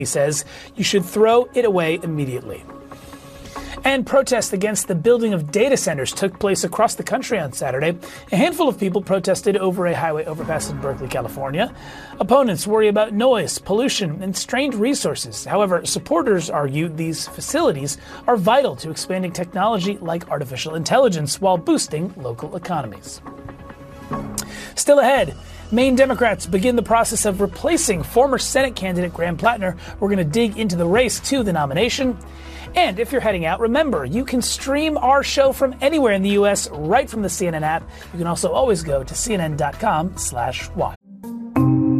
He says you should throw it away immediately. And protests against the building of data centers took place across the country on Saturday. A handful of people protested over a highway overpass in Berkeley, California. Opponents worry about noise, pollution, and strained resources. However, supporters argue these facilities are vital to expanding technology like artificial intelligence while boosting local economies. Still ahead, Maine Democrats begin the process of replacing former Senate candidate Graham Plattner. We're going to dig into the race to the nomination. And if you're heading out, remember, you can stream our show from anywhere in the U.S. right from the CNN app. You can also always go to cnn.com/watch.